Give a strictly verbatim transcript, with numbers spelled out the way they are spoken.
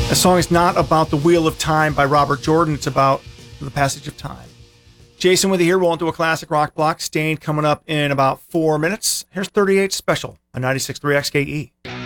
The song is not about the Wheel of Time by Robert Jordan. It's about the passage of time. Jason with you here. We'll do a classic rock block. Stained coming up in about four minutes. Here's thirty-eight Special on ninety-six point three X K E.